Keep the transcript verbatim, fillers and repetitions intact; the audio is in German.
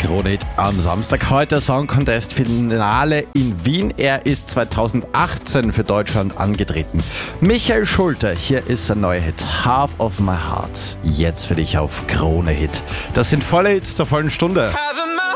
Krone-Hit am Samstag. Heute Song Contest Finale in Wien. Er ist zweitausendachtzehn für Deutschland angetreten. Michael Schulte, hier ist ein neuer Hit. Half of my heart. Jetzt für dich auf Krone-Hit. Das sind volle Hits zur vollen Stunde.